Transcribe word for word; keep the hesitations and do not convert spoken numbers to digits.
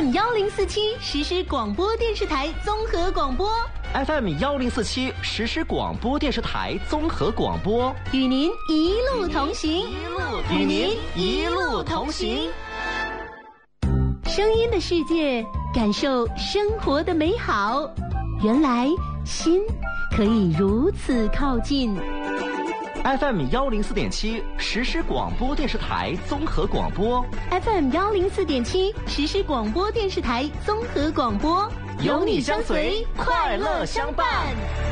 M 幺零四七实时广播电视台综合广播 F M 幺零四七实时广播电视台综合广播， 与您一路同行， 与您一路同行。 声音的世界，感受生活的美好。原来心可以如此靠近。 F M 幺零四点七实时广播电视台综合广播 ，F M 幺零四点七实时广播电视台综合广播， 有你相随，快乐相伴。